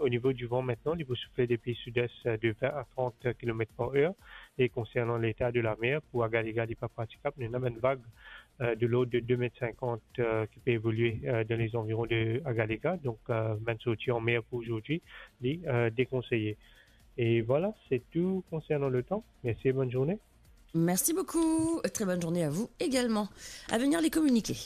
au niveau du vent maintenant, il va souffler des pays sud-est de 20 à 30 km par heure. Et concernant l'état de la mer, pour Agaliga, il n'est pas praticable. Il y a une vague de l'eau de 2,50 m qui peut évoluer dans les environs de Agaliga. Donc, même sortir en mer pour aujourd'hui, il est déconseillé. Et voilà, c'est tout concernant le temps. Merci et bonne journée. Merci beaucoup. Très bonne journée à vous également. À venir les communiquer.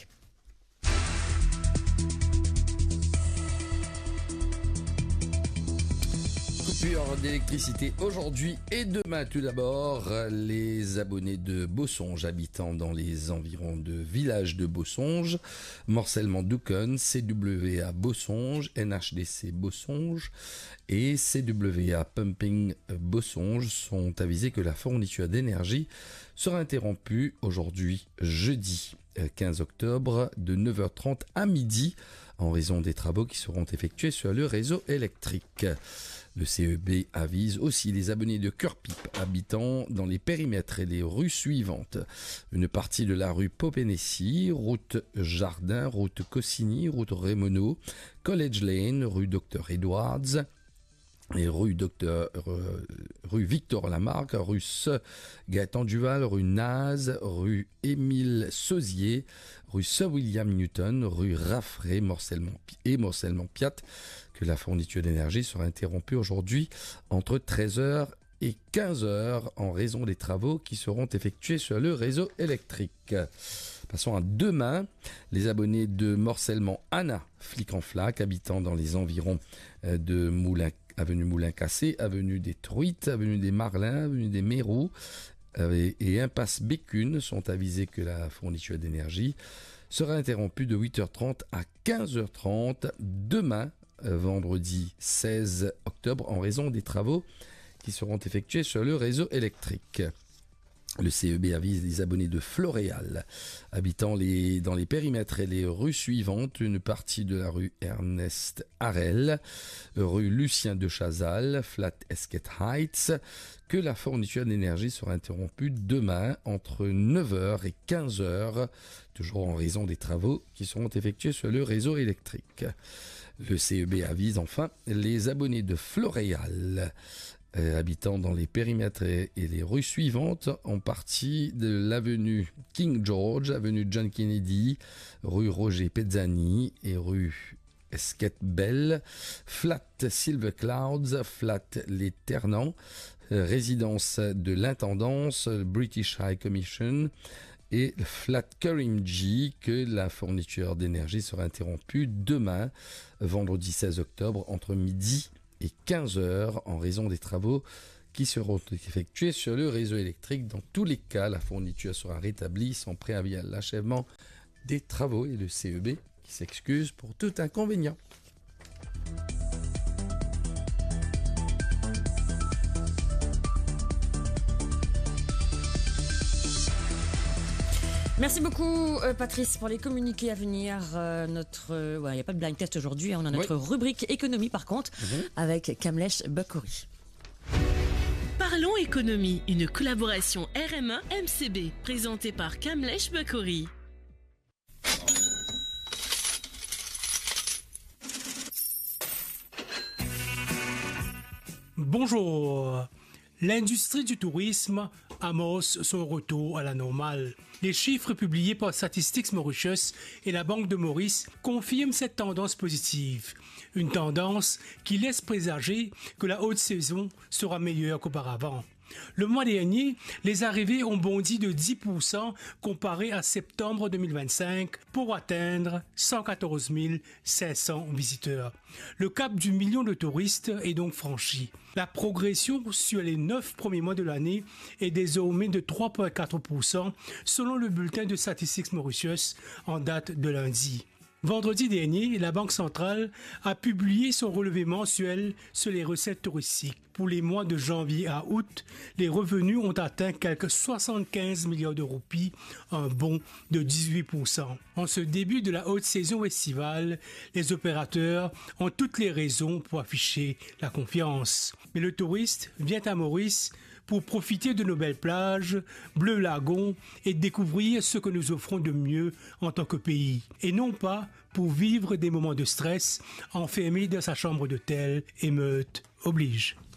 Coupure d'électricité aujourd'hui et demain. Tout d'abord, les abonnés de Bossonge habitant dans les environs de village de Bossonge, Morcellement Doucon, CWA Bossonge, NHDC Bossonge et CWA Pumping Bossonge sont avisés que la fourniture d'énergie sera interrompue aujourd'hui, jeudi 15 octobre, de 9h30 à midi en raison des travaux qui seront effectués sur le réseau électrique. Le CEB avise aussi les abonnés de Cœur-Pipe habitant dans les périmètres et les rues suivantes. Une partie de la rue Popénessy, route Jardin, route Cossini, route Rémoneau, College Lane, rue Dr Edwards, et rue Victor Lamarck, rue Gaëtan Duval, rue Naz, rue Émile Sauzier, rue Sir William Newton, rue Raffray, Morcellement Piat, que la fourniture d'énergie sera interrompue aujourd'hui entre 13h et 15h en raison des travaux qui seront effectués sur le réseau électrique. Passons à demain. Les abonnés de Morcellement Anna, flic en flac, habitant dans les environs de avenue Moulin-Cassé, avenue des Truites, avenue des Marlins, avenue des Mérous et impasse Bécune sont avisés que la fourniture d'énergie sera interrompue de 8h30 à 15h30 demain, vendredi 16 octobre, en raison des travaux qui seront effectués sur le réseau électrique. Le CEB avise les abonnés de Floréal, habitant dans les périmètres et les rues suivantes, une partie de la rue Ernest Harel, rue Lucien de Chazal, Flat Esquette Heights, que la fourniture d'énergie sera interrompue demain entre 9h et 15h, toujours en raison des travaux qui seront effectués sur le réseau électrique. Le CEB avise enfin les abonnés de Floréal, habitant dans les périmètres et les rues suivantes, en partie de l'avenue King George, avenue John Kennedy, rue Roger Pezzani et rue Esquette Bell, Flat Silver Clouds, Flat Les Ternants, résidence de l'intendance British High Commission et Flat Karimjee, que la fourniture d'énergie sera interrompue demain, vendredi 16 octobre, entre midi et 15h en raison des travaux qui seront effectués sur le réseau électrique. Dans tous les cas, la fourniture sera rétablie sans préavis à l'achèvement des travaux et le CEB qui s'excuse pour tout inconvénient. Merci beaucoup Patrice pour les communiqués à venir. Il n'y a pas de blind test aujourd'hui, on a notre rubrique économie par contre, avec Kamlesh Bakouri. Parlons économie, une collaboration RMA-MCB, présentée par Kamlesh Bakouri. Bonjour. L'industrie du tourisme amorce son retour à la normale. Les chiffres publiés par Statistics Mauritius et la Banque de Maurice confirment cette tendance positive. Une tendance qui laisse présager que la haute saison sera meilleure qu'auparavant. Le mois dernier, les arrivées ont bondi de 10% comparé à septembre 2025 pour atteindre 114 500 visiteurs. Le cap du million de touristes est donc franchi. La progression sur les 9 premiers mois de l'année est désormais de 3,4% selon le bulletin de Statistics Mauritius en date de lundi. Vendredi dernier, la Banque centrale a publié son relevé mensuel sur les recettes touristiques. Pour les mois de janvier à août, les revenus ont atteint quelques 75 milliards de roupies, un bond de 18%. En ce début de la haute saison estivale, les opérateurs ont toutes les raisons pour afficher la confiance. Mais le touriste vient à Maurice pour profiter de nos belles plages, bleus lagons et découvrir ce que nous offrons de mieux en tant que pays. Et non pas pour vivre des moments de stress enfermés dans sa chambre d'hôtel, émeute oblige.